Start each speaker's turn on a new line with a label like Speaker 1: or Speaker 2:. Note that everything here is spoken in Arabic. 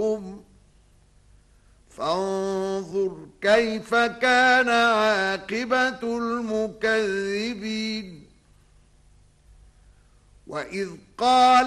Speaker 1: عنهم فانظر كيف كان عاقبة المكذبين. وإذ قال